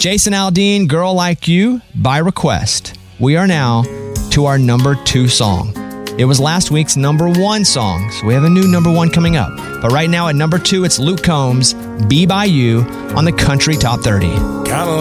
Jason Aldean, Girl Like You, by request. We are now to our number 2 song. It was last week's number 1 song, so we have a new number 1 coming up. But right now at number 2, it's Luke Combs, Be By You, on the Country Top 30. Kinda